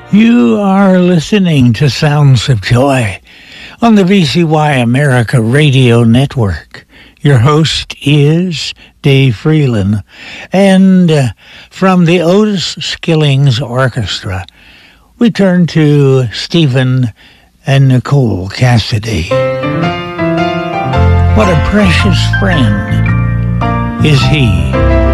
You are listening to Sounds of Joy on the VCY America Radio Network. Your host is Dave Freeland. And from the Otis Skillings Orchestra, we turn to Stephen and Nicole Cassidy. What a precious friend is he.